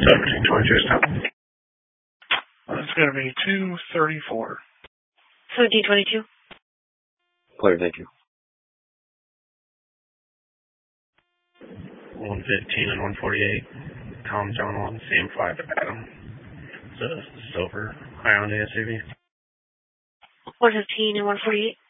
1722 stop. It's going to be 234. 1722. Clear, thank you. 115 and 148. Tom John 1, CM5 Adam. It's a silver Hyundai SUV. 115 and 148.